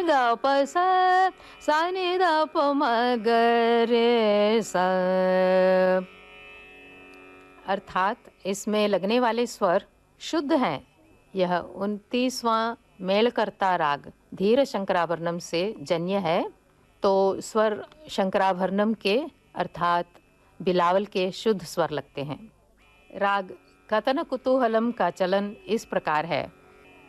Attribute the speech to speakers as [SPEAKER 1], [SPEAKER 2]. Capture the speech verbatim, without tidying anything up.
[SPEAKER 1] ग प स सा नि ध प म ग रे स। अर्थात इसमें लगने वाले स्वर शुद्ध हैं। यह उनतीसवां मेलकर्ता राग धीर शंकराभरणम से जन्य है, तो स्वर शंकराभरणम के अर्थात बिलावल के शुद्ध स्वर लगते हैं। राग कथन कुतूहलम का चलन इस प्रकार है।